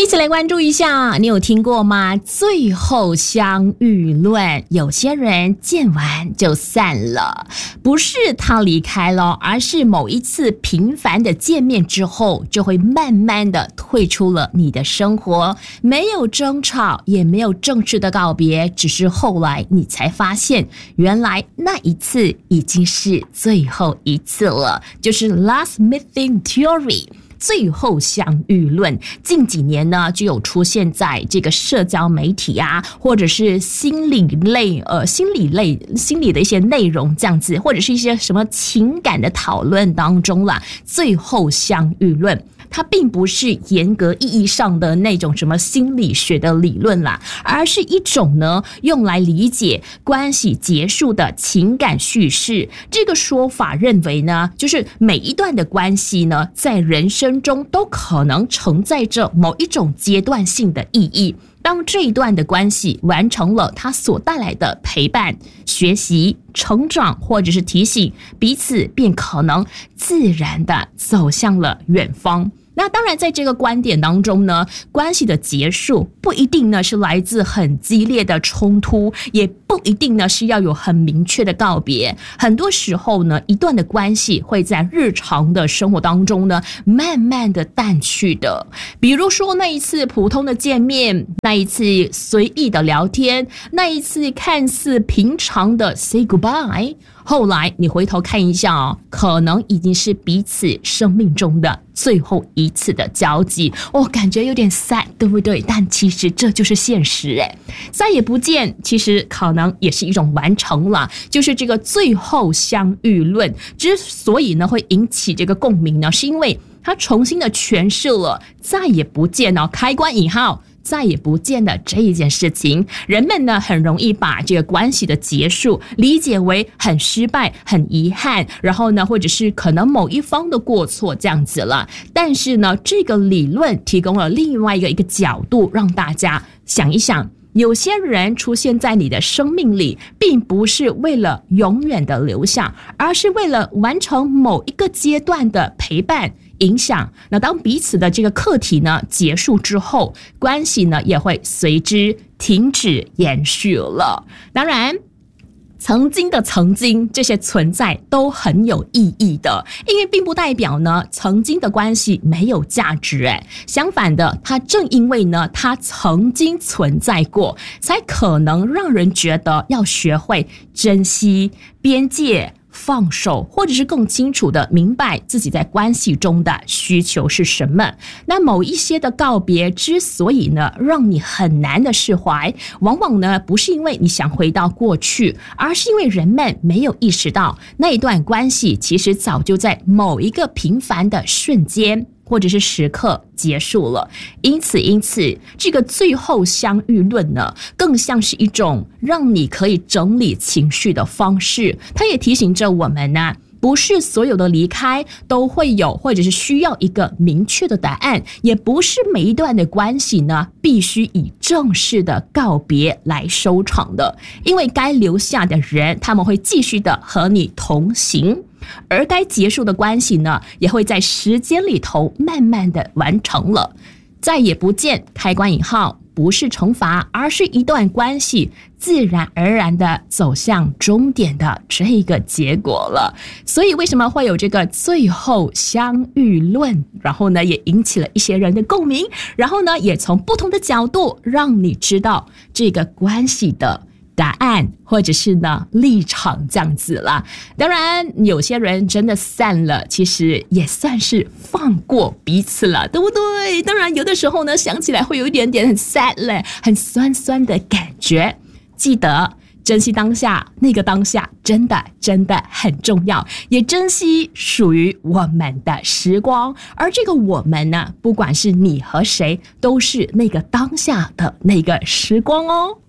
起来关注一下，你有听过吗？最后相遇论，有些人见完就散了，不是他离开了，而是某一次频繁的见面之后，就会慢慢的退出了你的生活，没有争吵，也没有正式的告别，只是后来你才发现，原来那一次已经是最后一次了，就是 last meeting theory。最后相遇论近几年呢，就有出现在这个社交媒体啊，或者是心理的一些内容这样子，或者是一些什么情感的讨论当中啦。最后相遇论它并不是严格意义上的那种什么心理学的理论啦，而是一种呢用来理解关系结束的情感叙事。这个说法认为呢，就是每一段的关系呢，在人生中都可能承载着某一种阶段性的意义。当这一段的关系完成了它所带来的陪伴、学习、成长，或者是提醒，彼此便可能自然的走向了远方。那当然在这个观点当中呢，关系的结束不一定呢是来自很激烈的冲突，也不一定呢是要有很明确的告别。很多时候呢，一段的关系会在日常的生活当中呢慢慢的淡去的。比如说那一次普通的见面，那一次随意的聊天，那一次看似平常的 say goodbye， 后来你回头看一下哦，可能已经是彼此生命中的最后一次的交集。感觉有点 sad， 对不对？但其实这就是现实诶，再也不见其实可能也是一种完成了。就是这个最后相遇论之所以呢会引起这个共鸣呢，是因为它重新的诠释了再也不见哦，开关引号再也不见的这一件事情。人们呢很容易把这个关系的结束理解为很失败、很遗憾，然后呢或者是可能某一方的过错这样子了。但是呢，这个理论提供了另外一个角度，让大家想一想，有些人出现在你的生命里，并不是为了永远的留下，而是为了完成某一个阶段的陪伴影响。那当彼此的这个课题呢结束之后，关系呢也会随之停止延续了。当然曾经的曾经，这些存在都很有意义的，因为并不代表呢曾经的关系没有价值相反的，它正因为呢它曾经存在过，才可能让人觉得要学会珍惜边界、放手，或者是更清楚的明白自己在关系中的需求是什么。那某一些的告别之所以呢让你很难的释怀，往往呢不是因为你想回到过去，而是因为人们没有意识到那一段关系其实早就在某一个平凡的瞬间或者是时刻结束了。因此这个最后相遇论呢，更像是一种让你可以整理情绪的方式。它也提醒着我们呢，不是所有的离开都会有或者是需要一个明确的答案，也不是每一段的关系呢必须以正式的告别来收场的。因为该留下的人，他们会继续的和你同行，而该结束的关系呢，也会在时间里头慢慢的完成了。再也不见，开关引号，不是惩罚，而是一段关系自然而然的走向终点的这个结果了。所以为什么会有这个最后相遇论，然后呢也引起了一些人的共鸣，然后呢也从不同的角度让你知道这个关系的答案或者是呢立场这样子啦。当然有些人真的散了，其实也算是放过彼此了，对不对？当然有的时候呢想起来会有一点点很 sad 嘞，很酸酸的感觉。记得珍惜当下，那个当下真的很重要，也珍惜属于我们的时光。而这个我们呢，不管是你和谁，都是那个当下的那个时光哦。